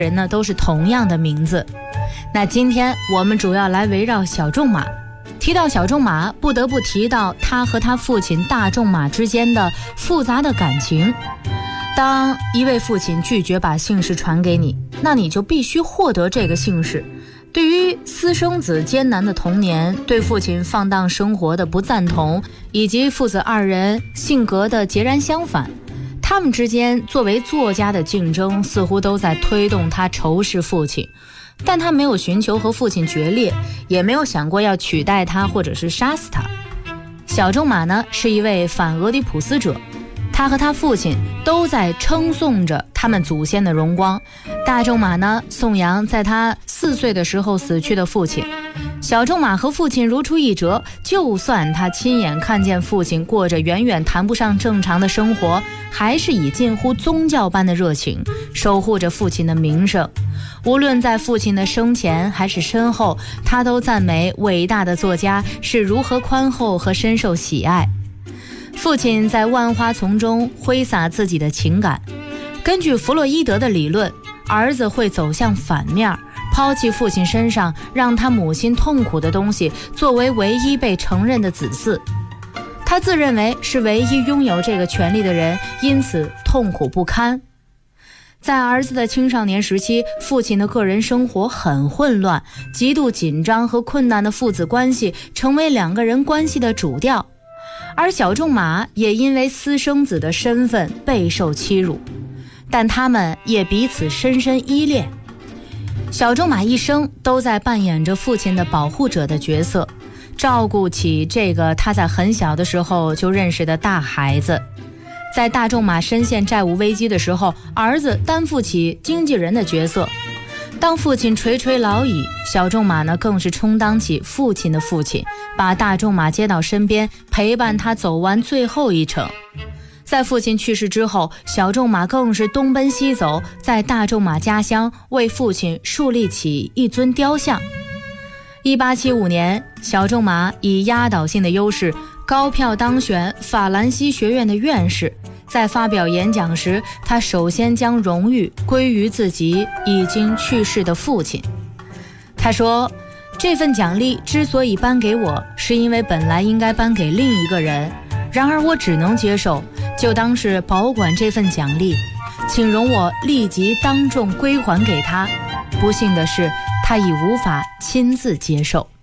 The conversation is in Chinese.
人呢都是同样的名字。那今天我们主要来围绕小仲马。提到小仲马，不得不提到他和他父亲大仲马之间的复杂的感情。当一位父亲拒绝把姓氏传给你，那你就必须获得这个姓氏。对于私生子艰难的童年，对父亲放荡生活的不赞同，以及父子二人性格的截然相反，他们之间作为作家的竞争似乎都在推动他仇视父亲。但他没有寻求和父亲决裂，也没有想过要取代他或者是杀死他。小仲马呢，是一位反俄狄浦斯者，他和他父亲都在称颂着他们祖先的荣光。大仲马呢，颂扬在他4岁的时候死去的父亲。小仲马和父亲如出一辙，就算他亲眼看见父亲过着远远谈不上正常的生活，还是以近乎宗教般的热情守护着父亲的名声。无论在父亲的生前还是身后，他都赞美伟大的作家是如何宽厚和深受喜爱。父亲在万花丛中挥洒自己的情感。根据弗洛伊德的理论，儿子会走向反面，抛弃父亲身上让他母亲痛苦的东西，作为唯一被承认的子嗣。他自认为是唯一拥有这个权利的人，因此痛苦不堪。在儿子的青少年时期，父亲的个人生活很混乱，极度紧张和困难的父子关系成为两个人关系的主调。而小仲马也因为私生子的身份备受欺辱，但他们也彼此深深依恋。小仲马一生都在扮演着父亲的保护者的角色，照顾起这个他在很小的时候就认识的大孩子。在大仲马深陷债务危机的时候，儿子担负起经纪人的角色。当父亲垂垂老矣，小仲马呢更是充当起父亲的父亲，把大仲马接到身边，陪伴他走完最后一程。在父亲去世之后，小仲马更是东奔西走，在大仲马家乡为父亲树立起一尊雕像。1875年，小仲马以压倒性的优势高票当选法兰西学院的院士。在发表演讲时，他首先将荣誉归于自己已经去世的父亲。他说，这份奖励之所以颁给我，是因为本来应该颁给另一个人，然而我只能接受，就当是保管这份奖励，请容我立即当众归还给他。不幸的是，他已无法亲自接受。